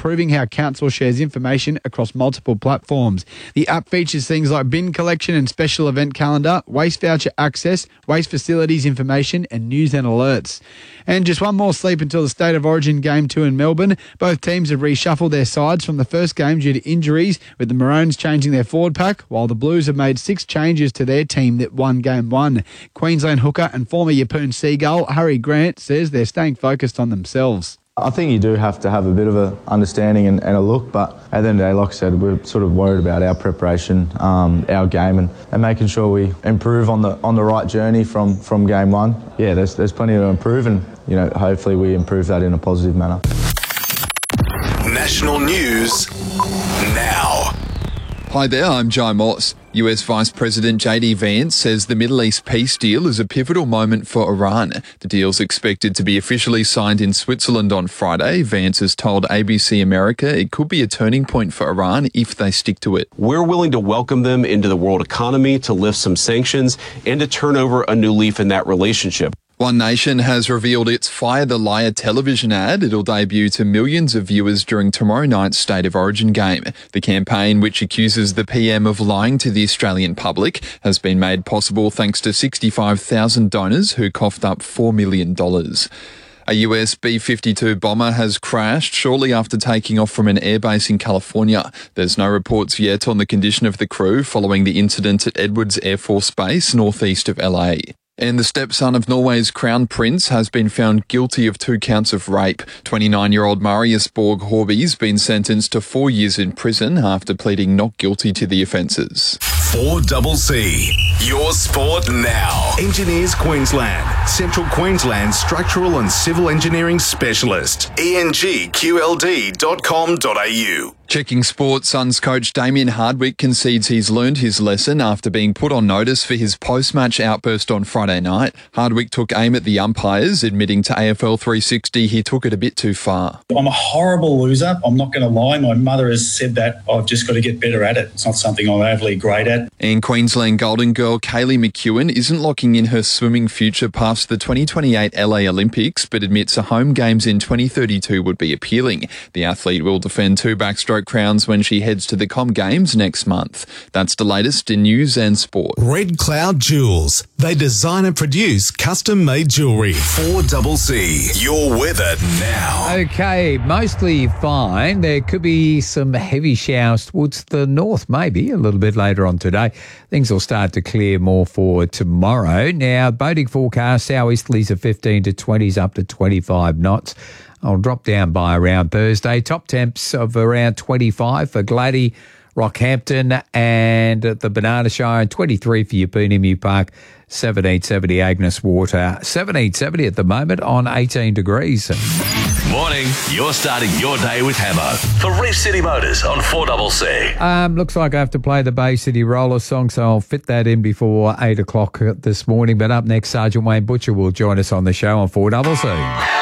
improving how council shares information across multiple platforms. The app features things like bin collection and special event calendar, waste voucher access, waste facilities information, and news and alerts. And just one more sleep until the State of Origin Game 2 in Melbourne. Both teams have reshuffled their sides from the first game due to injuries, with the Maroons changing their forward pack, while the Blues have made 6 changes to their team that won Game 1. Queensland hooker and former Yeppoon Seagull, Harry Grant, says they're staying focused on themselves. I think you do have to have a bit of an understanding and a look, but at the end of the day, like I said, we're sort of worried about our preparation, our game, and making sure we improve on the right journey from Game 1. Yeah, there's plenty to improve, and hopefully we improve that in a positive manner. National news now. Hi there, I'm Jai Moss. US Vice President JD Vance says the Middle East peace deal is a pivotal moment for Iran. The deal's expected to be officially signed in Switzerland on Friday. Vance has told ABC America it could be a turning point for Iran if they stick to it. We're willing to welcome them into the world economy, to lift some sanctions, and to turn over a new leaf in that relationship. One Nation has revealed its Fire the Liar television ad. It'll debut to millions of viewers during tomorrow night's State of Origin game. The campaign, which accuses the PM of lying to the Australian public, has been made possible thanks to 65,000 donors who coughed up $4 million. A US B-52 bomber has crashed shortly after taking off from an airbase in California. There's no reports yet on the condition of the crew following the incident at Edwards Air Force Base, northeast of LA. And the stepson of Norway's Crown Prince has been found guilty of 2 counts of rape. 29-year-old Marius Borg Horby's been sentenced to 4 years in prison after pleading not guilty to the offences. 4CC, your sport now. Engineers Queensland, Central Queensland structural and civil engineering specialist. engqld.com.au. Checking sport, Suns coach Damien Hardwick concedes he's learned his lesson after being put on notice for his post-match outburst on Friday night. Hardwick took aim at the umpires, admitting to AFL 360 he took it a bit too far. I'm a horrible loser. I'm not going to lie. My mother has said that I've just got to get better at it. It's not something I'm overly great at. And Queensland Golden Girl Kaylee McEwen isn't locking in her swimming future past the 2028 LA Olympics, but admits a home games in 2032 would be appealing. The athlete will defend 2 backstroke crowns when she heads to the Com Games next month. That's the latest in news and sport. Red Cloud Jewels. They design and produce custom-made jewellery. 4CC, your weather now. Okay, mostly fine. There could be some heavy showers towards the north, maybe a little bit later on today. Things will start to clear more for tomorrow. Now, boating forecast, southeasterlies of 15 to 20s up to 25 knots. I'll drop down by around Thursday. Top temps of around 25 for Gladdy, Rockhampton and the Banana Shire, and 23 for Yeppoon Emu Park, 1770 Agnes Water, 1770 at the moment on 18 degrees. Morning, you're starting your day with Hammo for Reef City Motors on 4CC. Looks like I have to play the Bay City Roller song, so I'll fit that in before 8 o'clock this morning. But up next, Sergeant Wayne Butcher will join us on the show on 4CC.